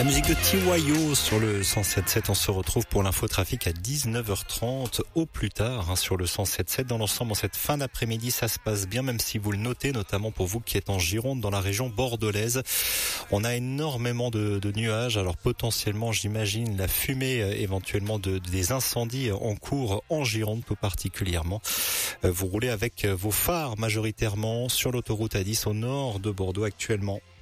La musique de TYO sur le 107.7. On se retrouve pour l'infotrafic à 19h30 au plus tard sur le 107.7. Dans l'ensemble, en cette fin d'après-midi, ça se passe bien, même si vous le notez, notamment pour vous qui êtes en Gironde, dans la région bordelaise. On a énormément de nuages. Alors potentiellement, j'imagine, la fumée éventuellement des incendies en cours en Gironde tout particulièrement. Vous roulez avec vos phares majoritairement sur l'autoroute A10 au nord de Bordeaux actuellement.